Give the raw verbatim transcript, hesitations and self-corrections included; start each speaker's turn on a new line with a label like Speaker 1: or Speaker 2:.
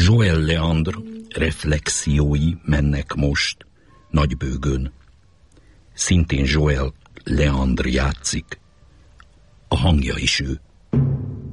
Speaker 1: Joel Leandre reflexiói mennek most Nagybőgőn. Szintén Joel Leandre játszik, a hangja is ő.